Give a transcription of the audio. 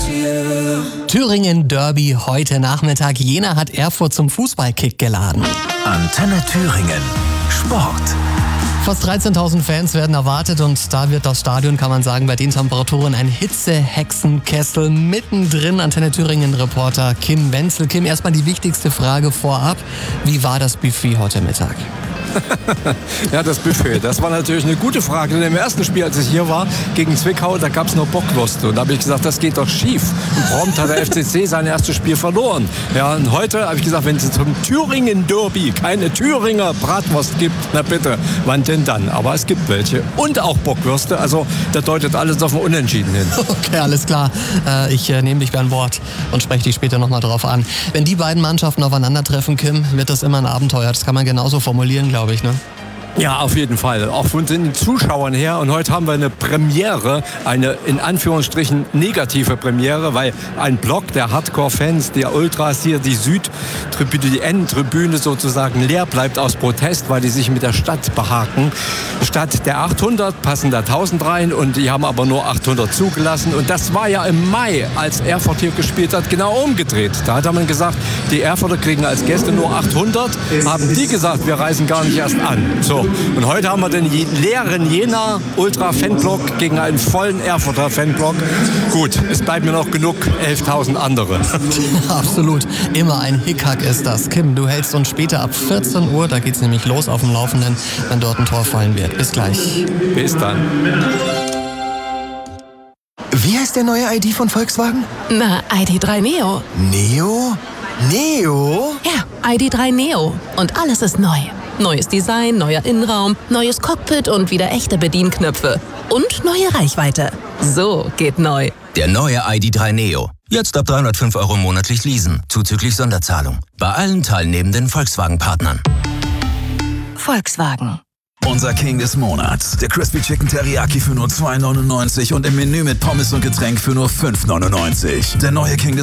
Thüringen Derby heute Nachmittag. Jena hat Erfurt zum Fußballkick geladen. Antenne Thüringen. Sport. Fast 13.000 Fans werden erwartet und da wird das Stadion, kann man sagen, bei den Temperaturen ein Hitzehexenkessel. Mittendrin Antenne Thüringen-Reporter Kim Wenzel. Kim, erstmal die wichtigste Frage vorab. Wie war das Buffet heute Mittag? Ja, das Buffet, das war natürlich eine gute Frage. Denn im ersten Spiel, als ich hier war, gegen Zwickau, da gab es nur Bockwürste. Und da habe ich gesagt, das geht doch schief. Und prompt hat der FCC sein erstes Spiel verloren. Ja, und heute habe ich gesagt, wenn es zum Thüringen-Derby keine Thüringer Bratwurst gibt, na bitte, wann denn dann? Aber es gibt welche. Und auch Bockwürste, also da deutet alles auf ein Unentschieden hin. Okay, alles klar. Ich nehme dich beim Wort und spreche dich später nochmal drauf an. Wenn die beiden Mannschaften aufeinandertreffen, Kim, wird das immer ein Abenteuer. Das kann man genauso formulieren, glaube ich, ne? Ja, auf jeden Fall. Auch von den Zuschauern her. Und heute haben wir eine Premiere, eine in Anführungsstrichen negative Premiere, weil ein Block der Hardcore-Fans, der Ultras hier, die Südtribüne, die N-Tribüne sozusagen leer bleibt aus Protest, weil die sich mit der Stadt behaken. Statt der 800 passen da 1000 rein und die haben aber nur 800 zugelassen. Und das war ja im Mai, als Erfurt hier gespielt hat, genau umgedreht. Da hat man gesagt, die Erfurter kriegen als Gäste nur 800. Haben die gesagt, wir reisen gar nicht erst an. So. Und heute haben wir den leeren Jena Ultra-Fanblock gegen einen vollen Erfurter Fanblock. Gut, es bleiben mir noch genug 11.000 andere. Absolut. Immer ein Hickhack ist das. Kim, du hältst uns später ab 14 Uhr, da geht's nämlich los auf dem Laufenden, wenn dort ein Tor fallen wird. Bis gleich. Bis dann. Wie heißt der neue ID von Volkswagen? Na, ID.3 Neo. Neo? Neo? Ja, ID.3 Neo. Und alles ist neu. Neues Design, neuer Innenraum, neues Cockpit und wieder echte Bedienknöpfe. Und neue Reichweite. So geht neu. Der neue ID.3 Neo. Jetzt ab 305 € monatlich leasen, zuzüglich Sonderzahlung. Bei allen teilnehmenden Volkswagen-Partnern. Volkswagen. Unser King des Monats. Der Crispy Chicken Teriyaki für nur 2,99 und im Menü mit Pommes und Getränk für nur 5,99. Der neue King des